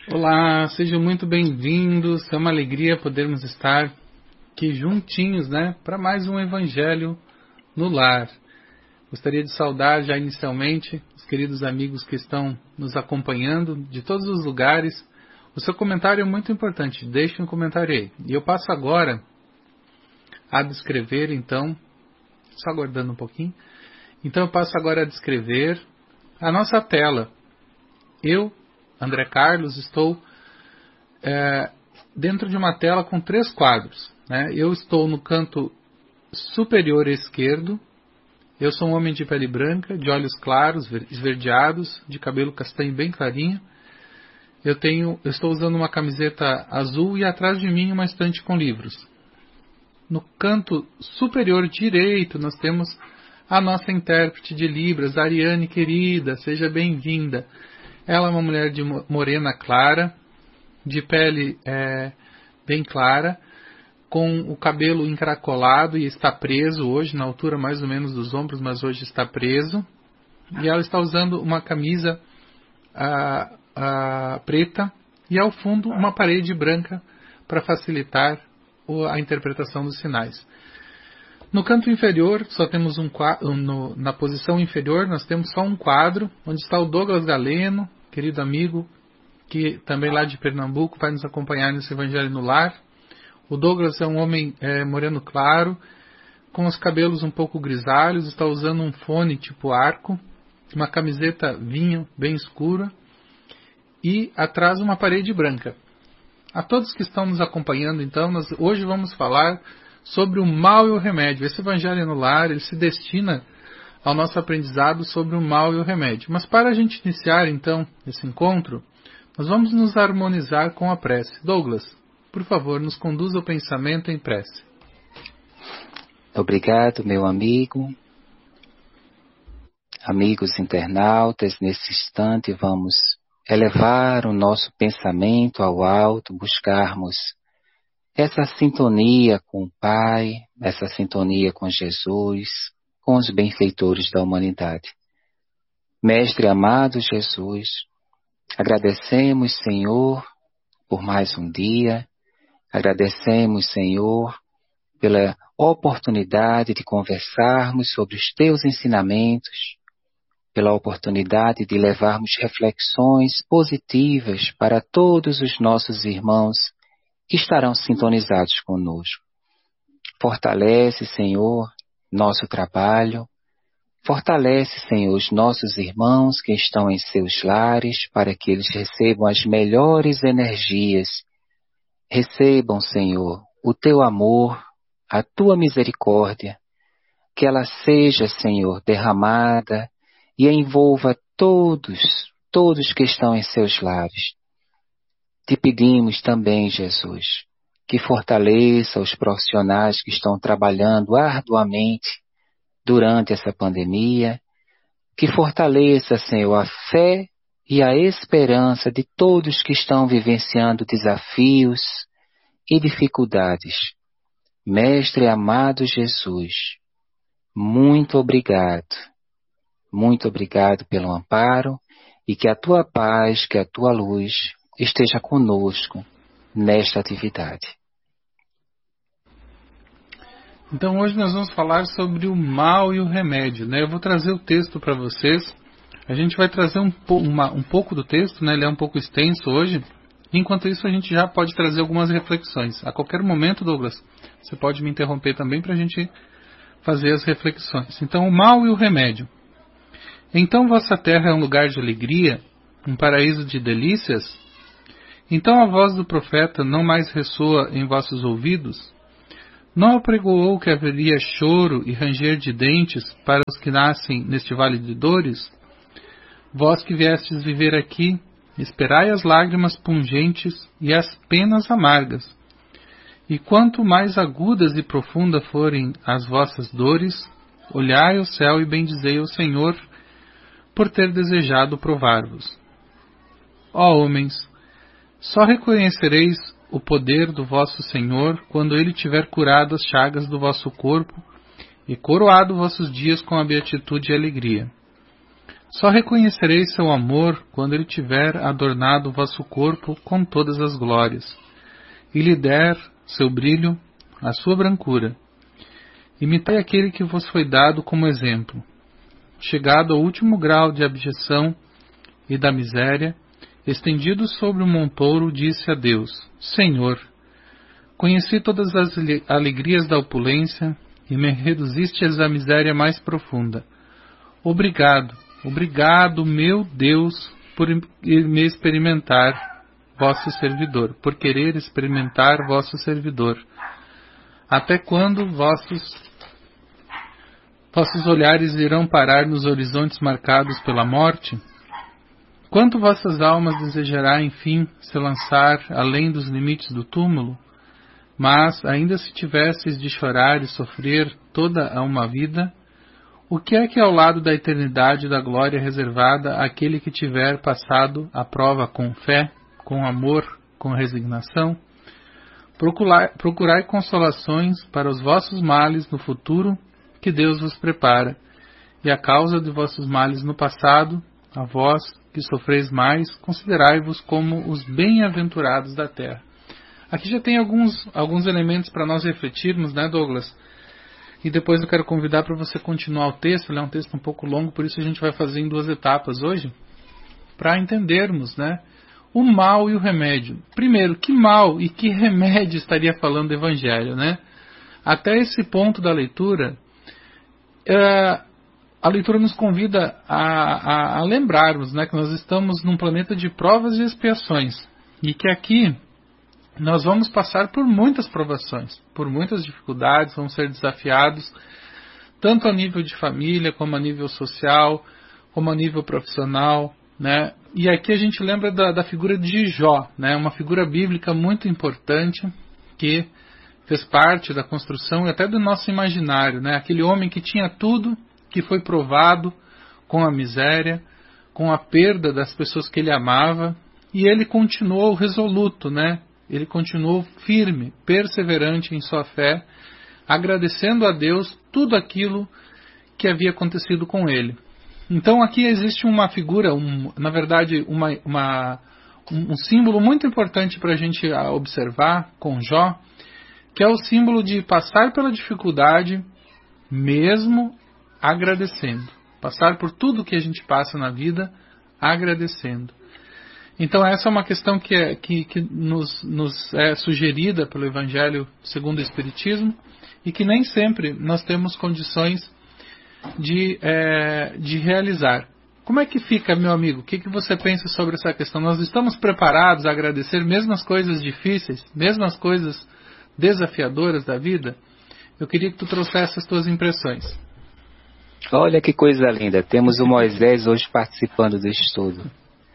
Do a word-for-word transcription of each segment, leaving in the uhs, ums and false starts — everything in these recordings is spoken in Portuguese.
Olá, sejam muito bem-vindos. É uma alegria podermos estar aqui juntinhos, né, para mais um Evangelho no Lar. Gostaria de saudar já inicialmente os queridos amigos que estão nos acompanhando de todos os lugares. O seu comentário é muito importante, deixe um comentário aí. E eu passo agora a descrever, então, só aguardando um pouquinho. Então eu passo agora a descrever a nossa tela. Eu, André Carlos, estou é, dentro de uma tela com três quadros. Né? Eu estou no canto superior esquerdo. Eu sou um homem de pele branca, de olhos claros, esverdeados, de cabelo castanho bem clarinho. Eu, tenho, eu estou usando uma camiseta azul e atrás de mim uma estante com livros. No canto superior direito nós temos a nossa intérprete de Libras, Ariane querida, seja bem-vinda. Ela é uma mulher de morena clara, de pele é, bem clara, com o cabelo encaracolado e está preso hoje, na altura mais ou menos dos ombros, mas hoje está preso. E ela está usando uma camisa a, a, preta e ao fundo uma parede branca para facilitar a interpretação dos sinais. No canto inferior, só temos um quadro, no, na posição inferior, nós temos só um quadro, onde está o Douglas Galeno, querido amigo, que também lá de Pernambuco vai nos acompanhar nesse Evangelho no Lar. O Douglas é um homem é, moreno claro, com os cabelos um pouco grisalhos, está usando um fone tipo arco, uma camiseta vinho bem escura e atrás uma parede branca. A todos que estão nos acompanhando, então, nós hoje vamos falar sobre o mal e o remédio. Esse Evangelho no Lar, ele se destina ao nosso aprendizado sobre o mal e o remédio. Mas para a gente iniciar, então, esse encontro, nós vamos nos harmonizar com a prece. Douglas, por favor, nos conduza o pensamento em prece. Obrigado, meu amigo. Amigos internautas, nesse instante vamos elevar o nosso pensamento ao alto, buscarmos essa sintonia com o Pai, essa sintonia com Jesus, com os benfeitores da humanidade. Mestre amado Jesus, agradecemos, Senhor, por mais um dia, agradecemos, Senhor, pela oportunidade de conversarmos sobre os Teus ensinamentos, pela oportunidade de levarmos reflexões positivas para todos os nossos irmãos que estarão sintonizados conosco. Fortalece, Senhor, nosso trabalho. Fortalece, Senhor, os nossos irmãos que estão em seus lares para que eles recebam as melhores energias. Recebam, Senhor, o Teu amor, a Tua misericórdia, que ela seja, Senhor, derramada e envolva todos, todos que estão em seus lares. Te pedimos também, Jesus, que fortaleça os profissionais que estão trabalhando arduamente durante essa pandemia, que fortaleça, Senhor, a fé e a esperança de todos que estão vivenciando desafios e dificuldades. Mestre amado Jesus, muito obrigado, muito obrigado pelo amparo e que a Tua paz, que a Tua luz esteja conosco nesta atividade. Então hoje nós vamos falar sobre o mal e o remédio. Né? Eu vou trazer o texto para vocês. A gente vai trazer um, uma, um pouco do texto, né? Ele é um pouco extenso hoje. Enquanto isso a gente já pode trazer algumas reflexões. A qualquer momento, Douglas, você pode me interromper também para a gente fazer as reflexões. Então o mal e o remédio. Então vossa terra é um lugar de alegria, um paraíso de delícias? Então a voz do profeta não mais ressoa em vossos ouvidos? Não apregoou que haveria choro e ranger de dentes para os que nascem neste vale de dores? Vós que viestes viver aqui, esperai as lágrimas pungentes e as penas amargas. E quanto mais agudas e profundas forem as vossas dores, olhai ao céu e bendizei ao Senhor por ter desejado provar-vos. Ó homens, só reconhecereis o poder do vosso Senhor quando Ele tiver curado as chagas do vosso corpo e coroado vossos dias com a beatitude e alegria. Só reconhecereis seu amor quando ele tiver adornado o vosso corpo com todas as glórias, e lhe der seu brilho, a sua brancura. Imitai aquele que vos foi dado como exemplo. Chegado ao último grau de abjeção e da miséria, estendido sobre o montouro, disse a Deus: Senhor, conheci todas as alegrias da opulência e me reduzistes à miséria mais profunda. Obrigado, obrigado, meu Deus, por me experimentar, vosso servidor, por querer experimentar vosso servidor. Até quando vossos, vossos olhares irão parar nos horizontes marcados pela morte? Quanto vossas almas desejará, enfim, se lançar além dos limites do túmulo? Mas, ainda se tivesses de chorar e sofrer toda uma vida, o que é que ao lado da eternidade da glória reservada àquele que tiver passado a prova com fé, com amor, com resignação? Procurai, procurai consolações para os vossos males no futuro que Deus vos prepara, e a causa de vossos males no passado, a vós que sofreis mais, considerai-vos como os bem-aventurados da terra. Aqui já tem alguns, alguns elementos para nós refletirmos, né, Douglas? E depois eu quero convidar para você continuar o texto. Ele é um texto um pouco longo, por isso a gente vai fazer em duas etapas hoje, para entendermos, né, o mal e o remédio. Primeiro, que mal e que remédio estaria falando o Evangelho, né? Até esse ponto da leitura, é, a leitura nos convida a, a, a lembrarmos, né, que nós estamos num planeta de provas e expiações, e que aqui nós vamos passar por muitas provações, por muitas dificuldades, vamos ser desafiados, tanto a nível de família, como a nível social, como a nível profissional, né? E aqui a gente lembra da, da figura de Jó, né? Uma figura bíblica muito importante, que fez parte da construção e até do nosso imaginário, né? Aquele homem que tinha tudo, que foi provado com a miséria, com a perda das pessoas que ele amava, e ele continuou resoluto, né? Ele continuou firme, perseverante em sua fé, agradecendo a Deus tudo aquilo que havia acontecido com ele. Então aqui existe uma figura, um, na verdade uma, uma, um, um símbolo muito importante para a gente observar com Jó, que é o símbolo de passar pela dificuldade mesmo agradecendo. Passar por tudo que a gente passa na vida agradecendo. Então essa é uma questão que, é, que, que nos, nos é sugerida pelo Evangelho segundo o Espiritismo e que nem sempre nós temos condições de, é, de realizar. Como é que fica, meu amigo? O que, que você pensa sobre essa questão? Nós estamos preparados a agradecer mesmo as coisas difíceis, mesmo as coisas desafiadoras da vida? Eu queria que tu trouxesse as tuas impressões. Olha que coisa linda, temos o Moisés hoje participando do estudo.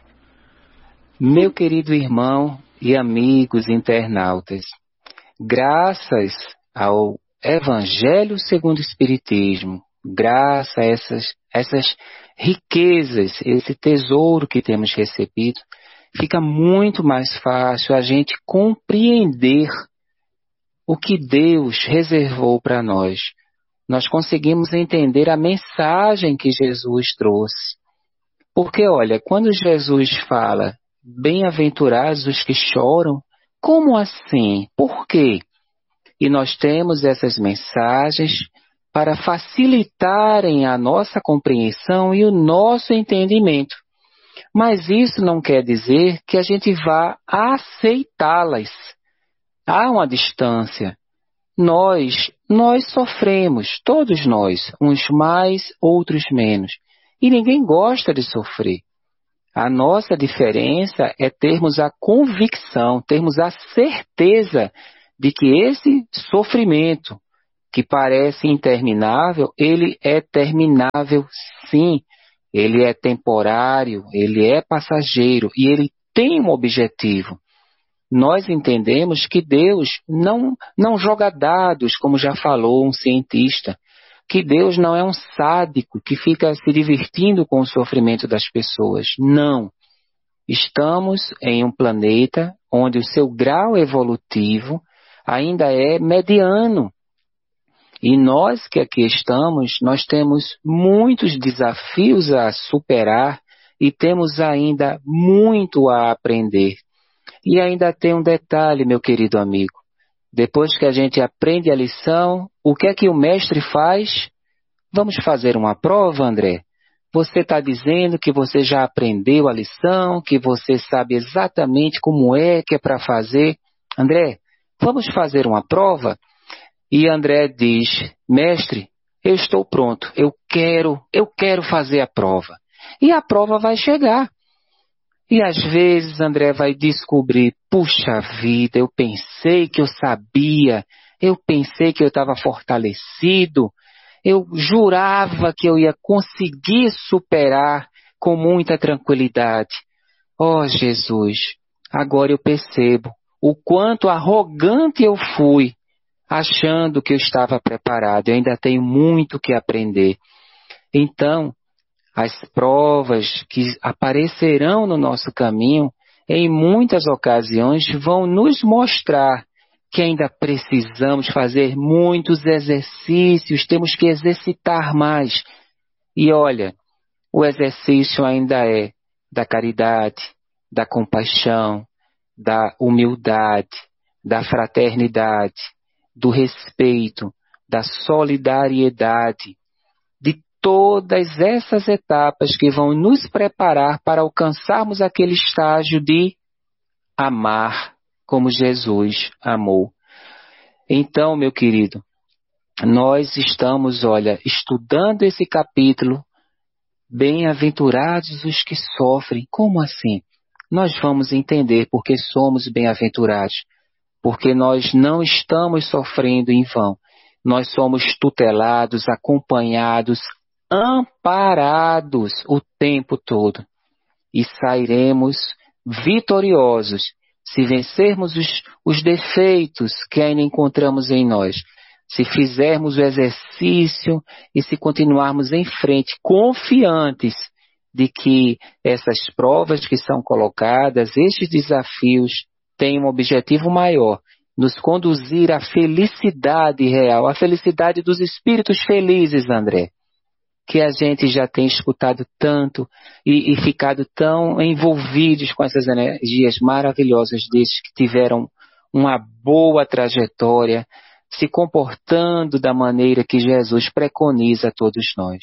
Meu querido irmão e amigos internautas, graças ao Evangelho segundo o Espiritismo, graças a essas, essas riquezas, esse tesouro que temos recebido, fica muito mais fácil a gente compreender o que Deus reservou para nós. Nós conseguimos entender a mensagem que Jesus trouxe. Porque, olha, quando Jesus fala, bem-aventurados os que choram, como assim? Por quê? E nós temos essas mensagens para facilitarem a nossa compreensão e o nosso entendimento. Mas isso não quer dizer que a gente vá aceitá-las. Há uma distância. Nós, nós sofremos, todos nós, uns mais, outros menos. E ninguém gosta de sofrer. A nossa diferença é termos a convicção, termos a certeza de que esse sofrimento, que parece interminável, ele é terminável sim. Ele é temporário, ele é passageiro e ele tem um objetivo. Nós entendemos que Deus não, não joga dados, como já falou um cientista, que Deus não é um sádico que fica se divertindo com o sofrimento das pessoas. Não. Estamos em um planeta onde o seu grau evolutivo ainda é mediano. E nós que aqui estamos, nós temos muitos desafios a superar e temos ainda muito a aprender. E ainda tem um detalhe, meu querido amigo. Depois que a gente aprende a lição, o que é que o mestre faz? Vamos fazer uma prova, André? Você está dizendo que você já aprendeu a lição, que você sabe exatamente como é que é para fazer. André, vamos fazer uma prova? E André diz, mestre, eu estou pronto, eu quero, eu quero fazer a prova. E a prova vai chegar. E às vezes André vai descobrir, puxa vida, eu pensei que eu sabia, eu pensei que eu estava fortalecido, eu jurava que eu ia conseguir superar com muita tranquilidade. Oh, Jesus, agora eu percebo o quanto arrogante eu fui, achando que eu estava preparado. Eu ainda tenho muito que aprender. Então, as provas que aparecerão no nosso caminho, em muitas ocasiões, vão nos mostrar que ainda precisamos fazer muitos exercícios, temos que exercitar mais. E olha, o exercício ainda é da caridade, da compaixão, da humildade, da fraternidade, do respeito, da solidariedade, de todas essas etapas que vão nos preparar para alcançarmos aquele estágio de amar como Jesus amou. Então, meu querido, nós estamos, olha, estudando esse capítulo, bem-aventurados os que sofrem. Como assim? Nós vamos entender porque somos bem-aventurados. Porque nós não estamos sofrendo em vão. Nós somos tutelados, acompanhados, amparados o tempo todo. E sairemos vitoriosos se vencermos os, os defeitos que ainda encontramos em nós. Se fizermos o exercício e se continuarmos em frente, confiantes de que essas provas que são colocadas, estes desafios, tem um objetivo maior, nos conduzir à felicidade real, à felicidade dos espíritos felizes, André, que a gente já tem escutado tanto e, e ficado tão envolvidos com essas energias maravilhosas desses que tiveram uma boa trajetória, se comportando da maneira que Jesus preconiza a todos nós.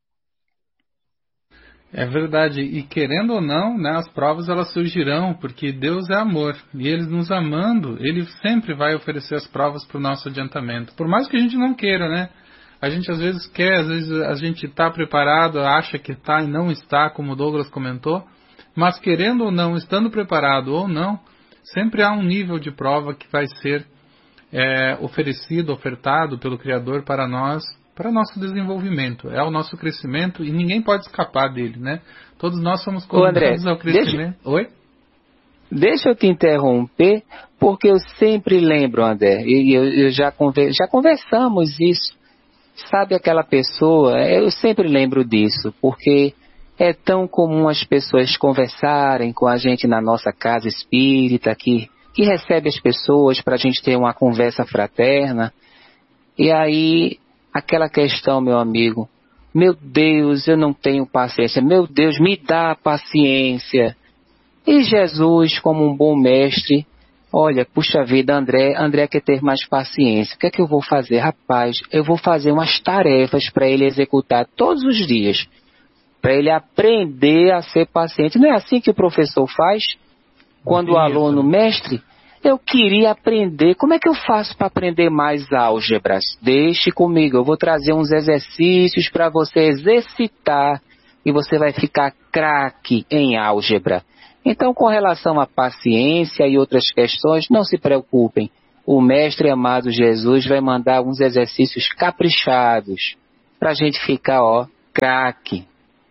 É verdade, e querendo ou não, né, as provas elas surgirão, porque Deus é amor, e Ele nos amando, Ele sempre vai oferecer as provas para o nosso adiantamento, por mais que a gente não queira, né? A gente às vezes quer, às vezes a gente está preparado, acha que está e não está, como o Douglas comentou, mas querendo ou não, estando preparado ou não, sempre há um nível de prova que vai ser é, oferecido, ofertado pelo Criador para nós, para nosso desenvolvimento, é o nosso crescimento e ninguém pode escapar dele, né? Todos nós somos convidados ao crescimento. Deixa, Oi? Deixa eu te interromper, porque eu sempre lembro, André, e eu, eu já, conver, já conversamos isso. Sabe aquela pessoa, eu sempre lembro disso, porque é tão comum as pessoas conversarem com a gente na nossa casa espírita, que, que recebe as pessoas para a gente ter uma conversa fraterna, e aí aquela questão, meu amigo, meu Deus, eu não tenho paciência, meu Deus, me dá paciência. E Jesus, como um bom mestre, olha, puxa vida, André, André quer ter mais paciência. O que é que eu vou fazer? Rapaz, eu vou fazer umas tarefas para ele executar todos os dias, para ele aprender a ser paciente. Não é assim que o professor faz? Quando o aluno, mestre, eu queria aprender. Como é que eu faço para aprender mais álgebras? Deixe comigo, eu vou trazer uns exercícios para você exercitar e você vai ficar craque em álgebra. Então, com relação à paciência e outras questões, não se preocupem. O Mestre amado Jesus vai mandar uns exercícios caprichados para a gente ficar, ó, craque.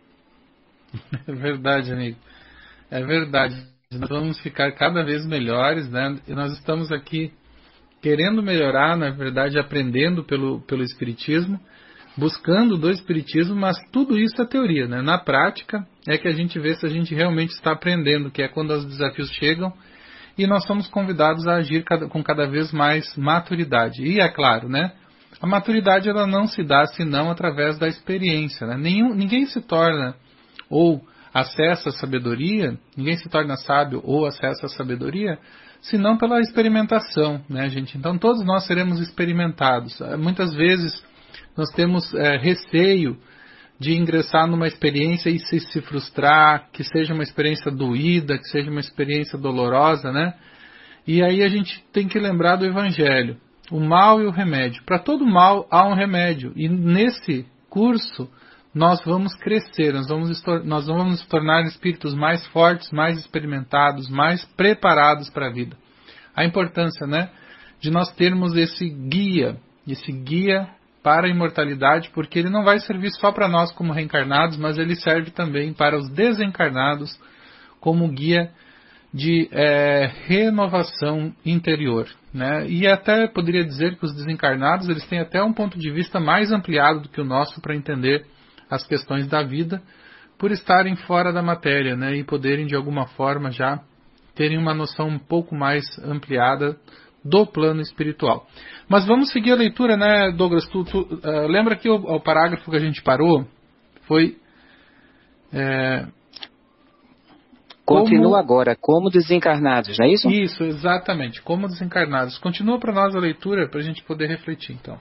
É verdade, amigo. É verdade. Nós vamos ficar cada vez melhores, né? E nós estamos aqui querendo melhorar, na verdade, aprendendo pelo, pelo Espiritismo, buscando do Espiritismo, mas tudo isso é teoria, né? Na prática é que a gente vê se a gente realmente está aprendendo, que é quando os desafios chegam e nós somos convidados a agir cada, com cada vez mais maturidade. E é claro, né? A maturidade ela não se dá senão através da experiência, né? Nenhum, ninguém se torna ou acessa a sabedoria, ninguém se torna sábio ou acessa a sabedoria, senão pela experimentação, né, gente? Então todos nós seremos experimentados. Muitas vezes nós temos é, receio de ingressar numa experiência e se, se frustrar, que seja uma experiência doída, que seja uma experiência dolorosa, né? E aí a gente tem que lembrar do Evangelho. O mal e o remédio. Para todo mal há um remédio. E nesse curso nós vamos crescer, nós vamos, nós vamos nos tornar espíritos mais fortes, mais experimentados, mais preparados para a vida. A importância, né, de nós termos esse guia, esse guia para a imortalidade, porque ele não vai servir só para nós como reencarnados, mas ele serve também para os desencarnados como guia de é, renovação interior, né? E até poderia dizer que os desencarnados eles têm até um ponto de vista mais ampliado do que o nosso para entender as questões da vida, por estarem fora da matéria, né? E poderem de alguma forma já terem uma noção um pouco mais ampliada do plano espiritual. Mas vamos seguir a leitura, né, Douglas? Tu, tu, uh, lembra que o, o parágrafo que a gente parou foi... É, Continua como... agora, como desencarnados, não é isso? Isso, exatamente, como desencarnados. Continua para nós a leitura, para a gente poder refletir, então.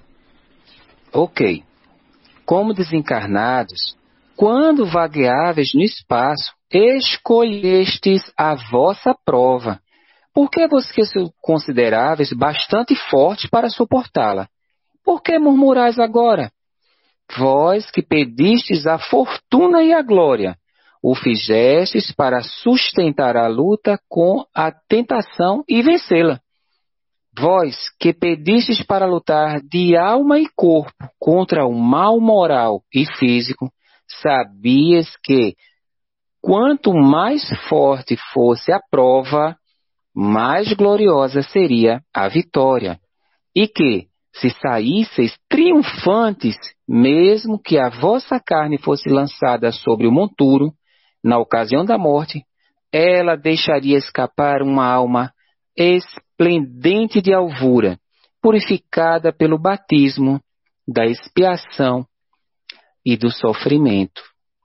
Ok. Como desencarnados, quando vagueáveis no espaço, escolhestes a vossa prova, porque vos que consideráveis bastante fortes para suportá-la. Por que murmurais agora? Vós que pedistes a fortuna e a glória, o fizestes para sustentar a luta com a tentação e vencê-la. Vós que pedistes para lutar de alma e corpo contra o mal moral e físico, sabias que, quanto mais forte fosse a prova, mais gloriosa seria a vitória, e que, se saísseis triunfantes, mesmo que a vossa carne fosse lançada sobre o monturo, na ocasião da morte, ela deixaria escapar uma alma esplendente de alvura, purificada pelo batismo da expiação e do sofrimento.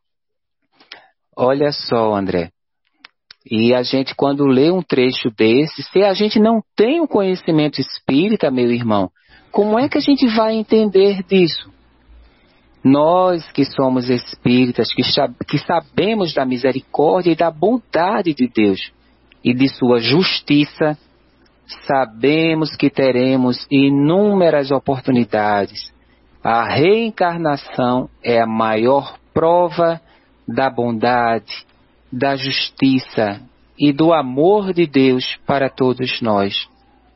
Olha só, André, e a gente quando lê um trecho desse, se a gente não tem o conhecimento espírita, meu irmão, como é que a gente vai entender disso? Nós que somos espíritas, que, que sabemos da misericórdia e da bondade de Deus e de sua justiça, sabemos que teremos inúmeras oportunidades. A reencarnação é a maior prova da bondade, da justiça e do amor de Deus para todos nós.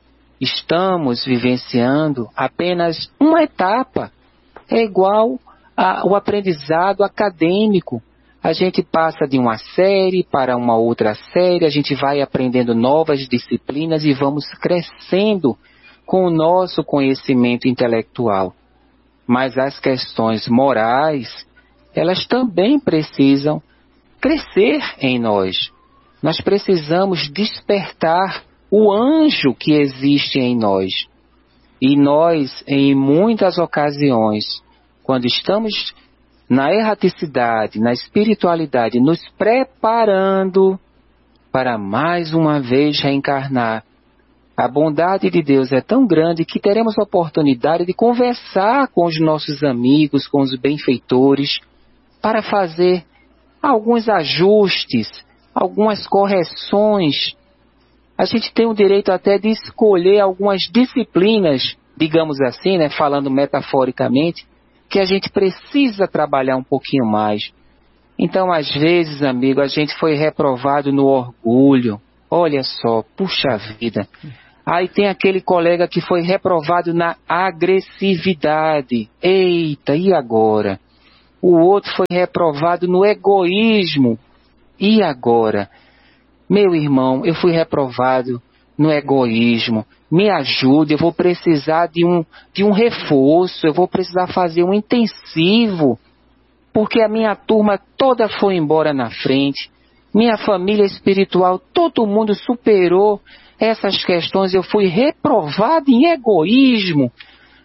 Estamos vivenciando apenas uma etapa, é igual ao aprendizado acadêmico. A gente passa de uma série para uma outra série, a gente vai aprendendo novas disciplinas e vamos crescendo com o nosso conhecimento intelectual. Mas as questões morais, elas também precisam crescer em nós. Nós precisamos despertar o anjo que existe em nós. E nós, em muitas ocasiões, quando estamos na erraticidade, na espiritualidade, nos preparando para mais uma vez reencarnar, a bondade de Deus é tão grande que teremos a oportunidade de conversar com os nossos amigos, com os benfeitores, para fazer alguns ajustes, algumas correções. A gente tem o direito até de escolher algumas disciplinas, digamos assim, né, falando metaforicamente, que a gente precisa trabalhar um pouquinho mais. Então, às vezes, amigo, a gente foi reprovado no orgulho. Olha só, puxa vida. Aí tem aquele colega que foi reprovado na agressividade. Eita, e agora? O outro foi reprovado no egoísmo. E agora? Meu irmão, eu fui reprovado no egoísmo. Me ajude, eu vou precisar de um, de um reforço, eu vou precisar fazer um intensivo, porque a minha turma toda foi embora na frente, minha família espiritual, todo mundo superou essas questões, eu fui reprovado em egoísmo.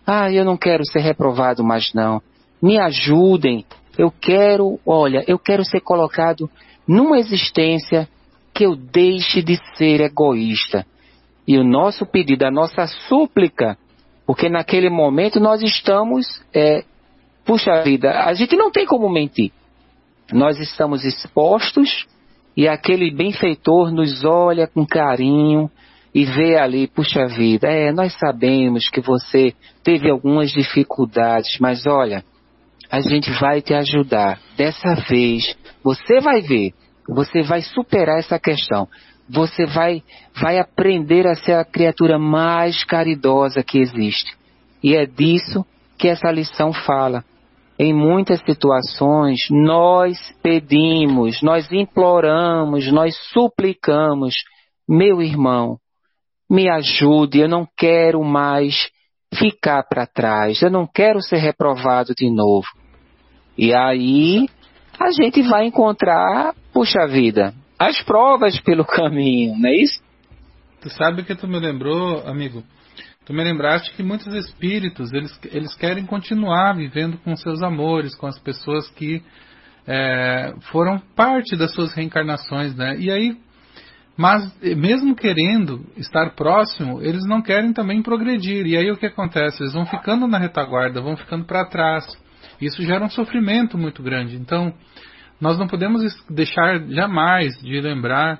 Ah, eu não quero ser reprovado mais não. Me ajudem. Eu quero, olha, eu quero ser colocado numa existência que eu deixe de ser egoísta. E o nosso pedido, a nossa súplica, porque naquele momento nós estamos, é, puxa vida, a gente não tem como mentir. Nós estamos expostos e aquele benfeitor nos olha com carinho e vê ali, puxa vida, é, nós sabemos que você teve algumas dificuldades, mas olha, a gente vai te ajudar. Dessa vez, você vai ver, você vai superar essa questão. Você vai, vai aprender a ser a criatura mais caridosa que existe. E é disso que essa lição fala. Em muitas situações, nós pedimos, nós imploramos, nós suplicamos, meu irmão, me ajude, eu não quero mais ficar para trás, eu não quero ser reprovado de novo. E aí a gente vai encontrar, puxa vida, as provas pelo caminho, não é isso? Tu sabe que tu me lembrou, amigo? Tu me lembraste que muitos espíritos, eles, eles querem continuar vivendo com seus amores, com as pessoas que é, foram parte das suas reencarnações, né? E aí, mas mesmo querendo estar próximo, eles não querem também progredir. E aí o que acontece? Eles vão ficando na retaguarda, vão ficando para trás. Isso gera um sofrimento muito grande. Então, nós não podemos deixar jamais de lembrar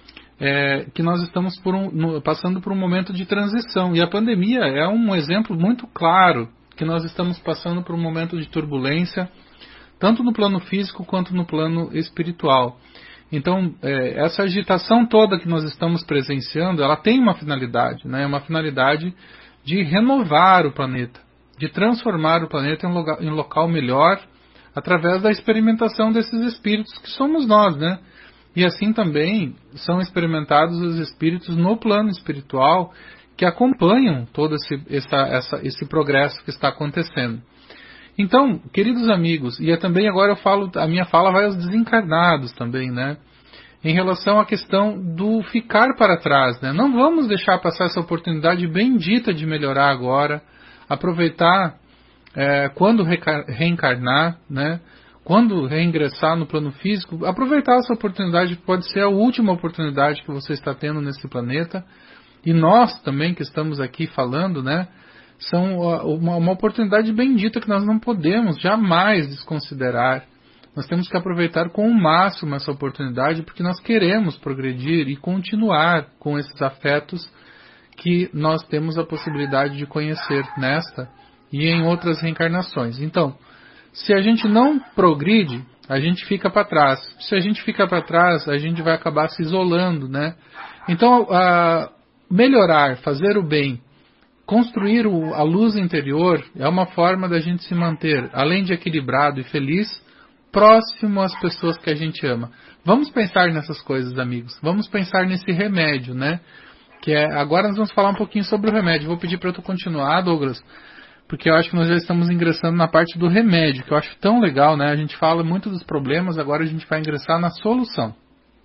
É, que nós estamos por um, no, passando por um momento de transição. E a pandemia é um exemplo muito claro que nós estamos passando por um momento de turbulência, tanto no plano físico quanto no plano espiritual. Então, é, essa agitação toda que nós estamos presenciando, ela tem uma finalidade, né? Uma finalidade de renovar o planeta, de transformar o planeta em um local, em um local melhor, através da experimentação desses espíritos que somos nós, né? E assim também são experimentados os espíritos no plano espiritual que acompanham todo esse, essa, essa, esse progresso que está acontecendo. Então, queridos amigos, e é também agora eu falo, a minha fala vai aos desencarnados também, né? Em relação à questão do ficar para trás, né? Não vamos deixar passar essa oportunidade bendita de melhorar agora, aproveitar é, quando reencarnar, né? Quando reingressar no plano físico, aproveitar essa oportunidade, pode ser a última oportunidade que você está tendo nesse planeta. E nós também que estamos aqui falando, né, são uma, uma oportunidade bendita que nós não podemos jamais desconsiderar. Nós temos que aproveitar com o máximo essa oportunidade, porque nós queremos progredir e continuar com esses afetos que nós temos a possibilidade de conhecer nesta e em outras reencarnações. Então, se a gente não progride, a gente fica para trás. Se a gente fica para trás, a gente vai acabar se isolando, né? Então, a melhorar, fazer o bem, construir o, a luz interior é uma forma da gente se manter, além de equilibrado e feliz, próximo às pessoas que a gente ama. Vamos pensar nessas coisas, amigos. Vamos pensar nesse remédio, né? Que é, agora nós vamos falar um pouquinho sobre o remédio. Vou pedir para tu continuar, Douglas, porque eu acho que nós já estamos ingressando na parte do remédio, que eu acho tão legal, né? A gente fala muito dos problemas, agora a gente vai ingressar na solução.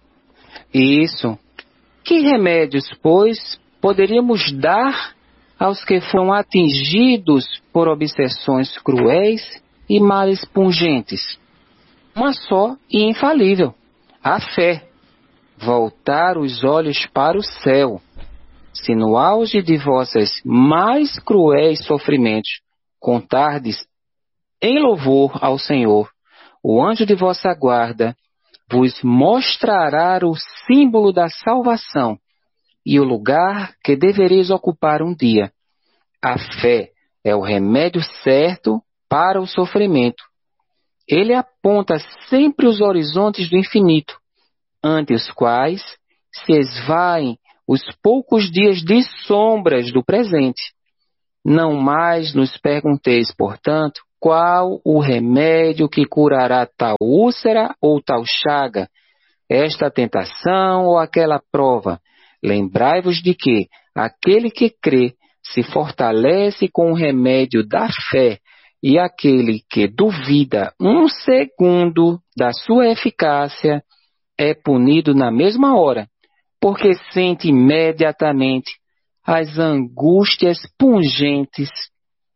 Isso. Que remédios, pois, poderíamos dar aos que foram atingidos por obsessões cruéis e males pungentes? Uma só e infalível: a fé. Voltar os olhos para o céu. Se no auge de vossas mais cruéis sofrimentos contardes em louvor ao Senhor, o anjo de vossa guarda vos mostrará o símbolo da salvação e o lugar que devereis ocupar um dia. A fé é o remédio certo para o sofrimento. Ele aponta sempre os horizontes do infinito, ante os quais se esvaem os poucos dias de sombras do presente. Não mais nos pergunteis, portanto, qual o remédio que curará tal úlcera ou tal chaga, esta tentação ou aquela prova. Lembrai-vos de que aquele que crê se fortalece com o remédio da fé, e aquele que duvida um segundo da sua eficácia é punido na mesma hora, porque sente imediatamente as angústias pungentes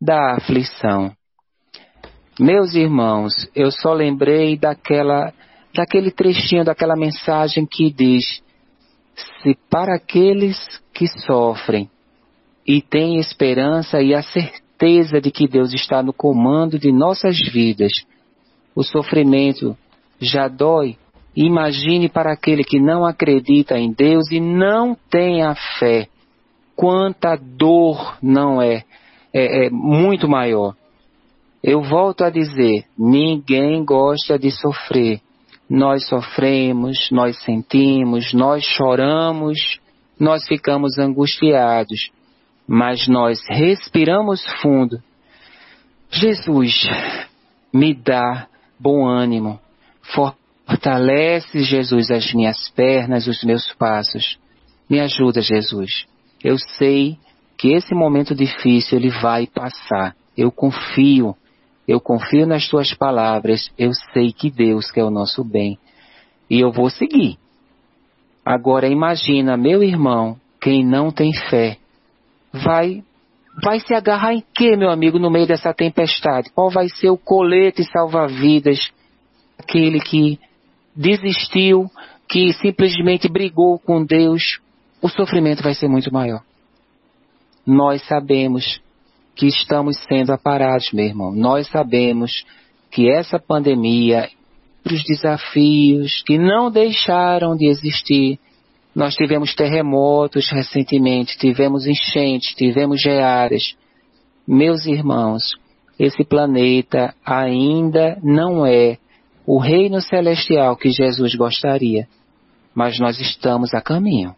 da aflição. Meus irmãos, eu só lembrei daquela, daquele trechinho, daquela mensagem que diz: se para aqueles que sofrem e têm esperança e a certeza de que Deus está no comando de nossas vidas, o sofrimento já dói, imagine para aquele que não acredita em Deus e não tem a fé, quanta dor não é, é, é muito maior. Eu volto a dizer, ninguém gosta de sofrer. Nós sofremos, nós sentimos, nós choramos, nós ficamos angustiados, mas nós respiramos fundo. Jesus, me dá bom ânimo, fortalece, Jesus, as minhas pernas, os meus passos. Me ajuda, Jesus. Eu sei que esse momento difícil ele vai passar. Eu confio. Eu confio nas tuas palavras, eu sei que Deus quer o nosso bem. E eu vou seguir. Agora imagina, meu irmão, quem não tem fé, vai, vai se agarrar em quê, meu amigo, no meio dessa tempestade? Qual vai ser o colete salva-vidas? Aquele que desistiu, que simplesmente brigou com Deus, o sofrimento vai ser muito maior. Nós sabemos que estamos sendo aparados, meu irmão. Nós sabemos que essa pandemia, os desafios que não deixaram de existir, nós tivemos terremotos recentemente, tivemos enchentes, tivemos geadas. Meus irmãos, esse planeta ainda não é o reino celestial que Jesus gostaria, mas nós estamos a caminho.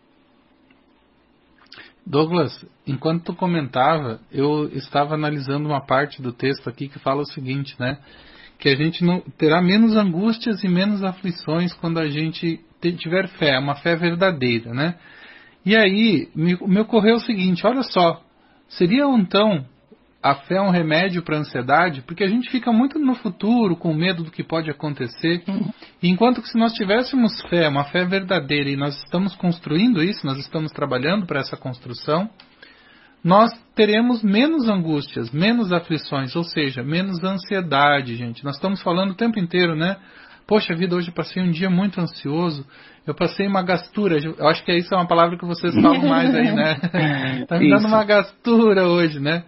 Douglas, enquanto tu comentava, eu estava analisando uma parte do texto aqui que fala o seguinte, né? Que a gente não terá menos angústias e menos aflições quando a gente tiver fé, uma fé verdadeira, né? E aí, me, me ocorreu o seguinte, olha só, seria então a fé um remédio para a ansiedade? Porque a gente fica muito no futuro, com medo do que pode acontecer, enquanto que se nós tivéssemos fé, uma fé verdadeira, e nós estamos construindo isso, nós estamos trabalhando para essa construção, nós teremos menos angústias, menos aflições, ou seja, menos ansiedade, gente. Nós estamos falando o tempo inteiro, né? Poxa vida, hoje eu passei um dia muito ansioso, eu passei uma gastura, eu acho que isso é uma palavra que vocês falam mais aí, né? Tá me dando uma gastura hoje, né?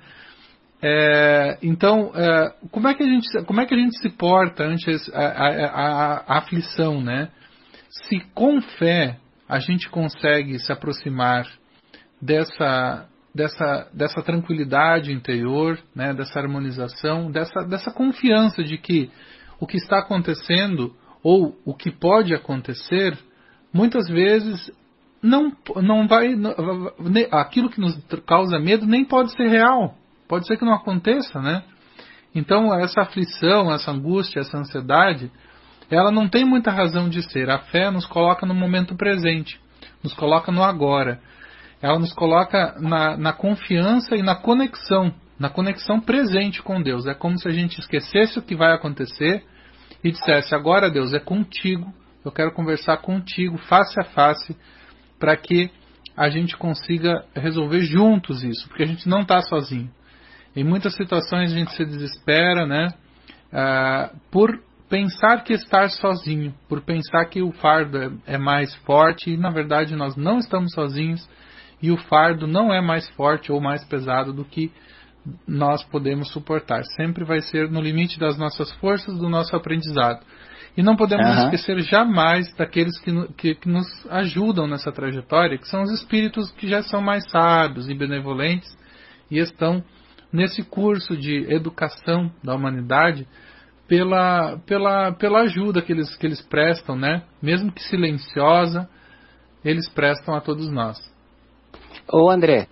É, então, é, como, é que a gente, como é que a gente se porta ante a, a, a, a aflição, né? Se com fé a gente consegue se aproximar dessa, dessa, dessa tranquilidade interior, né? Dessa harmonização, dessa, dessa confiança de que o que está acontecendo ou o que pode acontecer, muitas vezes não, não vai, não, aquilo que nos causa medo nem pode ser real. Pode ser que não aconteça, né? Então, essa aflição, essa angústia, essa ansiedade, ela não tem muita razão de ser. A fé nos coloca no momento presente, nos coloca no agora. Ela nos coloca na, na confiança e na conexão, na conexão presente com Deus. É como se a gente esquecesse o que vai acontecer e dissesse, agora Deus, é contigo, eu quero conversar contigo, face a face, para que a gente consiga resolver juntos isso, porque a gente não está sozinho. Em muitas situações a gente se desespera, né? Ah, por pensar que estar sozinho, por pensar que o fardo é, é mais forte, e na verdade nós não estamos sozinhos, e o fardo não é mais forte ou mais pesado do que nós podemos suportar. Sempre vai ser no limite das nossas forças, do nosso aprendizado. E não podemos uhum. esquecer jamais daqueles que, que, que nos ajudam nessa trajetória, que são os espíritos que já são mais sábios e benevolentes, e estão nesse curso de educação da humanidade pela, pela, pela ajuda que eles, que eles prestam, né? Mesmo que silenciosa, eles prestam a todos nós. Ô André,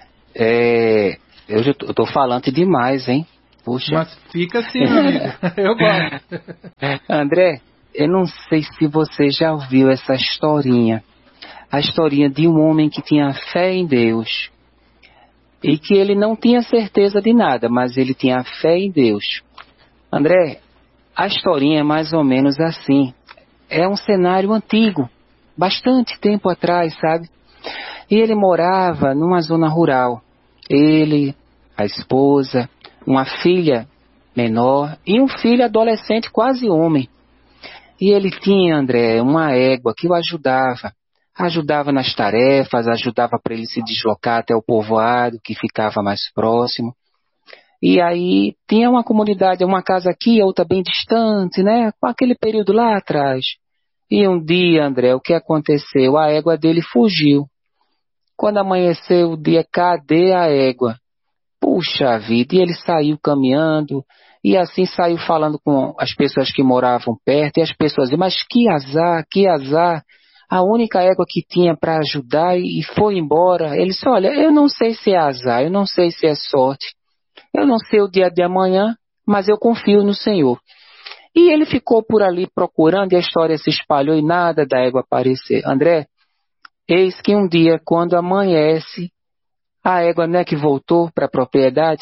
é, eu estou falando demais, hein? Puxa. Mas fica assim, meu amigo. Eu gosto. André, eu não sei se você já ouviu essa historinha. A historinha de um homem que tinha fé em Deus. E que ele não tinha certeza de nada, mas ele tinha fé em Deus. André, a historinha é mais ou menos assim. É um cenário antigo, bastante tempo atrás, sabe? E ele morava numa zona rural. Ele, a esposa, uma filha menor e um filho adolescente quase homem. E ele tinha, André, uma égua que o ajudava. Ajudava nas tarefas, ajudava para ele se deslocar até o povoado que ficava mais próximo. E aí tinha uma comunidade, uma casa aqui, outra bem distante, né? Com aquele período lá atrás. E um dia, André, o que aconteceu? A égua dele fugiu. Quando amanheceu o dia, cadê a égua? Puxa vida, e ele saiu caminhando, e assim saiu falando com as pessoas que moravam perto, e as pessoas diziam, mas que azar, que azar, a única égua que tinha para ajudar e foi embora. Ele disse, olha, eu não sei se é azar, eu não sei se é sorte, eu não sei o dia de amanhã, mas eu confio no Senhor. E ele ficou por ali procurando, e a história se espalhou e nada da égua aparecer. André, eis que um dia, quando amanhece, a égua não é que voltou para a propriedade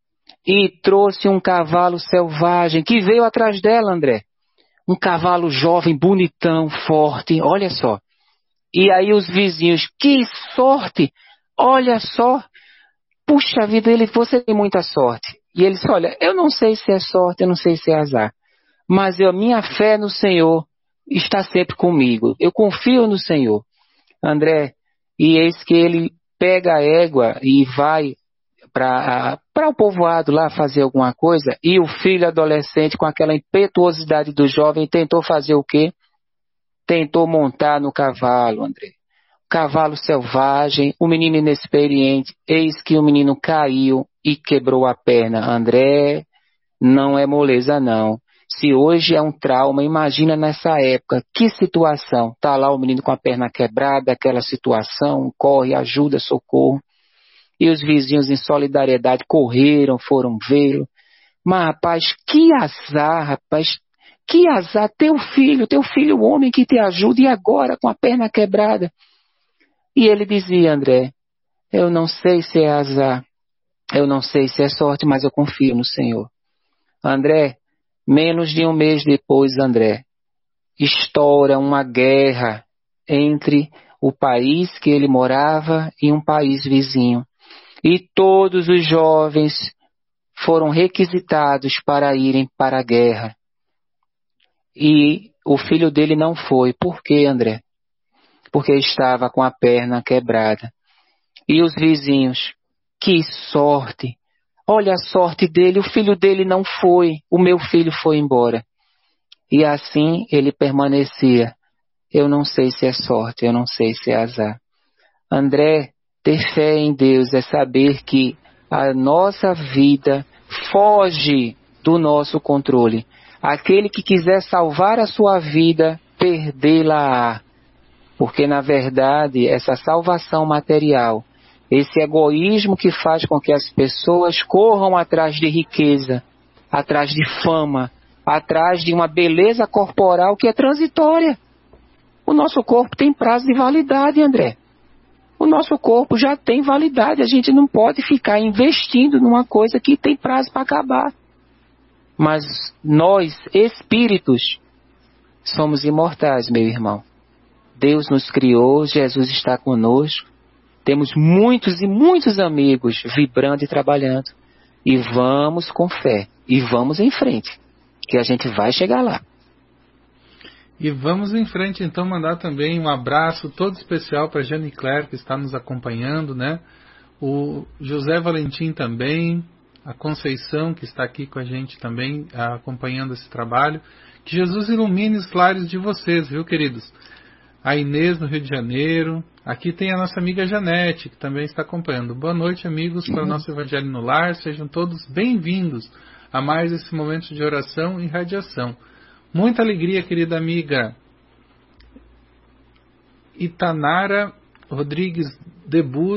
e trouxe um cavalo selvagem que veio atrás dela, André. Um cavalo jovem, bonitão, forte, olha só. E aí os vizinhos, que sorte, olha só. Puxa vida, ele, você tem muita sorte. E ele disse, olha, eu não sei se é sorte, eu não sei se é azar, mas a minha fé no Senhor está sempre comigo. Eu confio no Senhor. André, e eis que ele pega a égua e vai para o povoado lá fazer alguma coisa, e o filho adolescente, com aquela impetuosidade do jovem, tentou fazer o quê? Tentou montar no cavalo, André. Cavalo selvagem, o menino inexperiente, eis que o menino caiu e quebrou a perna. André, não é moleza não. Se hoje é um trauma, imagina nessa época, que situação. Tá lá o menino com a perna quebrada, aquela situação, corre, ajuda, socorro. E os vizinhos em solidariedade correram, foram vê-lo. Mas rapaz, que azar, rapaz, que azar, teu filho, teu filho homem que te ajuda, e agora com a perna quebrada. E ele dizia, André, eu não sei se é azar, eu não sei se é sorte, mas eu confio no Senhor. André, menos de um mês depois, André, estoura uma guerra entre o país que ele morava e um país vizinho. E todos os jovens foram requisitados para irem para a guerra. E o filho dele não foi. Por quê, André? Porque estava com a perna quebrada. E os vizinhos, que sorte! Olha a sorte dele, o filho dele não foi, o meu filho foi embora. E assim ele permanecia. Eu não sei se é sorte, eu não sei se é azar. André, ter fé em Deus é saber que a nossa vida foge do nosso controle. Aquele que quiser salvar a sua vida, perdê-la-á. Porque, na verdade, essa salvação material, esse egoísmo que faz com que as pessoas corram atrás de riqueza, atrás de fama, atrás de uma beleza corporal que é transitória. O nosso corpo tem prazo de validade, André. O nosso corpo já tem validade. A gente não pode ficar investindo numa coisa que tem prazo para acabar. Mas nós, espíritos, somos imortais, meu irmão. Deus nos criou, Jesus está conosco. Temos muitos e muitos amigos vibrando e trabalhando. E vamos com fé. E vamos em frente. Que a gente vai chegar lá. E vamos em frente, então, mandar também um abraço todo especial para a Jane Claire, que está nos acompanhando, né? O José Valentim também, a Conceição, que está aqui com a gente também, acompanhando esse trabalho. Que Jesus ilumine os lares de vocês, viu, queridos? A Inês, no Rio de Janeiro. Aqui tem a nossa amiga Janete, que também está acompanhando. Boa noite, amigos, para o nosso Evangelho no Lar. Sejam todos bem-vindos a mais esse momento de oração e radiação. Muita alegria, querida amiga. Itanara Rodrigues Debus,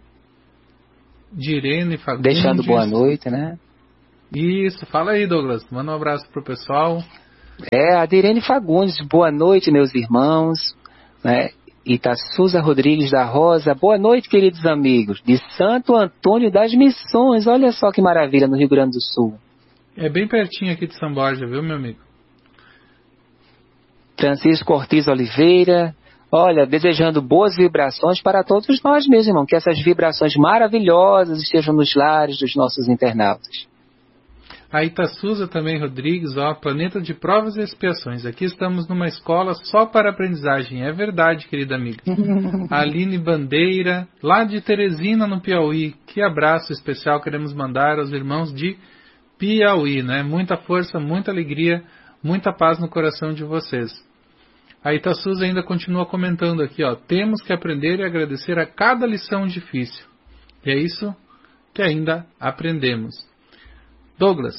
de Irene Fagundes. Deixando boa noite, né? Isso, fala aí, Douglas. Manda um abraço pro pessoal. É, a Irene Fagundes. Boa noite, meus irmãos. Né? Itassuza Rodrigues da Rosa. Boa noite, queridos amigos. De Santo Antônio das Missões. Olha só que maravilha, no Rio Grande do Sul. É bem pertinho aqui de São Borja, viu, meu amigo? Francisco Ortiz Oliveira, Olha, desejando boas vibrações para todos nós, meus irmãos, que essas vibrações maravilhosas estejam nos lares dos nossos internautas. A Itaçuza também, Rodrigues, ó, planeta de provas e expiações. Aqui estamos numa escola só para aprendizagem. É verdade, querida amiga. A Aline Bandeira, lá de Teresina, no Piauí. Que abraço especial queremos mandar aos irmãos de Piauí, né? Muita força, muita alegria, muita paz no coração de vocês. A Itaçuza ainda continua comentando aqui, ó. Temos que aprender e agradecer a cada lição difícil. E é isso que ainda aprendemos. Douglas.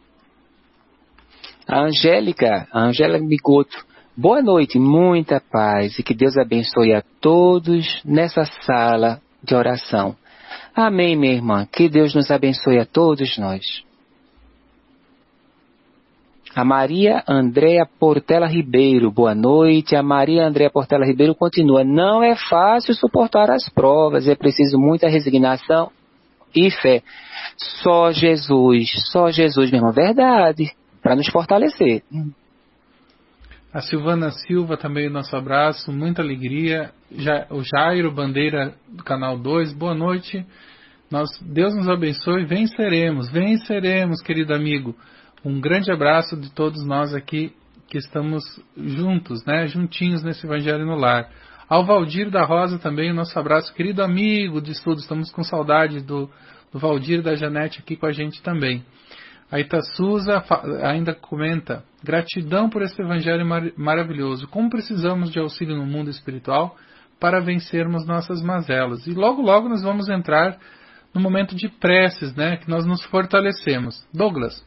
A Angélica, a Angélica Migoto. Boa noite, muita paz e que Deus abençoe a todos nessa sala de oração. Amém, minha irmã. Que Deus nos abençoe a todos nós. A Maria Andréa Portela Ribeiro. Boa noite. A Maria Andréa Portela Ribeiro continua. Não é fácil suportar as provas. É preciso muita resignação e fé. Só Jesus, só Jesus, meu irmão, verdade, para nos fortalecer. A Silvana Silva também, nosso abraço, muita alegria. Já, o Jairo Bandeira do canal dois, boa noite. Nós, Deus nos abençoe, venceremos, venceremos, querido amigo. Um grande abraço de todos nós aqui que estamos juntos, né, juntinhos nesse Evangelho no Lar. Ao Valdir da Rosa também, o nosso abraço, querido amigo de estudo, estamos com saudade do, do Valdir e da Janete aqui com a gente também. A Itaçuza ainda comenta, gratidão por esse Evangelho mar- maravilhoso, como precisamos de auxílio no mundo espiritual para vencermos nossas mazelas. E logo logo nós vamos entrar no momento de preces, né, que nós nos fortalecemos. Douglas.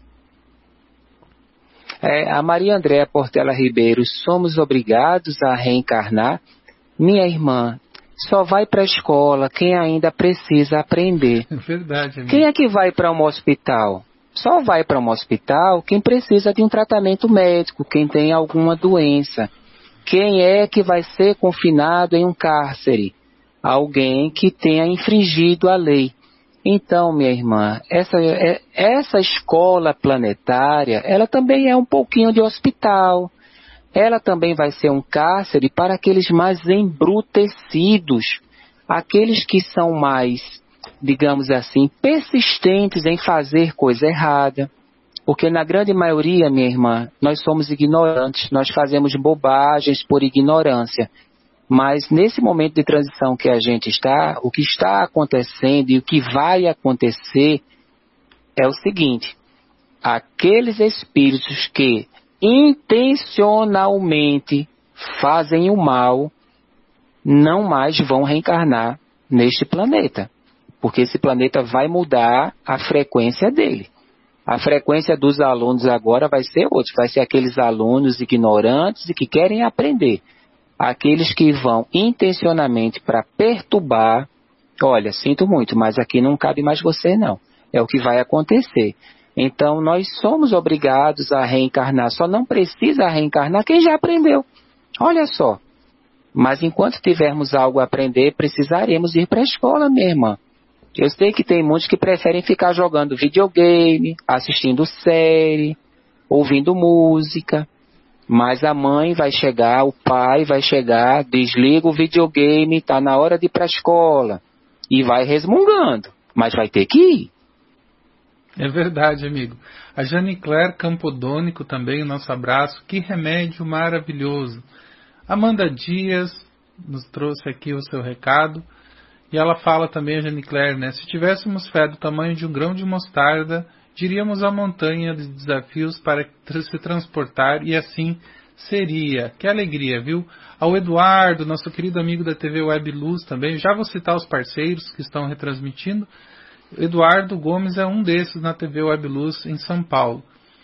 É, a Maria Andréa Portela Ribeiro, somos obrigados a reencarnar? Minha irmã, só vai para a escola quem ainda precisa aprender. É verdade, amigo. Quem é que vai para um hospital? Só vai para um hospital quem precisa de um tratamento médico, quem tem alguma doença. Quem é que vai ser confinado em um cárcere? Alguém que tenha infringido a lei. Então, minha irmã, essa, essa escola planetária, ela também é um pouquinho de hospital. Ela também vai ser um cárcere para aqueles mais embrutecidos, aqueles que são mais, digamos assim, persistentes em fazer coisa errada. Porque na grande maioria, minha irmã, nós somos ignorantes, nós fazemos bobagens por ignorância. Mas nesse momento de transição que a gente está, o que está acontecendo e o que vai acontecer é o seguinte: aqueles espíritos que intencionalmente fazem o mal não mais vão reencarnar neste planeta, porque esse planeta vai mudar a frequência dele. A frequência dos alunos agora vai ser outra, vai ser aqueles alunos ignorantes e que querem aprender. Aqueles que vão intencionalmente para perturbar, olha, sinto muito, mas aqui não cabe mais você não. É o que vai acontecer. Então nós somos obrigados a reencarnar, só não precisa reencarnar quem já aprendeu. Olha só. Mas enquanto tivermos algo a aprender, precisaremos ir para a escola, minha irmã. Eu sei que tem muitos que preferem ficar jogando videogame, assistindo série, ouvindo música. Mas a mãe vai chegar, o pai vai chegar, desliga o videogame, está na hora de ir para a escola. E vai resmungando, mas vai ter que ir. É verdade, amigo. A Jane Claire Campodônico também, o nosso abraço. Que remédio maravilhoso. Amanda Dias nos trouxe aqui o seu recado. E ela fala também, a Jane Claire, né? Se tivéssemos fé do tamanho de um grão de mostarda, diríamos a montanha de desafios para se transportar e assim seria. Que alegria, viu? Ao Eduardo, nosso querido amigo da T V Web Luz também. Já vou citar os parceiros que estão retransmitindo. Eduardo Gomes é um desses na T V Web Luz em São Paulo.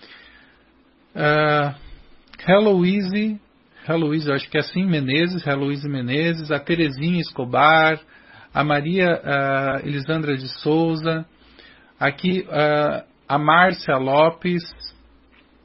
Uh, Heloise, Heloise, eu acho que é assim, Menezes, Heloise Menezes, a Terezinha Escobar, a Maria uh, Elisandra de Souza, aqui uh, a Márcia Lopes,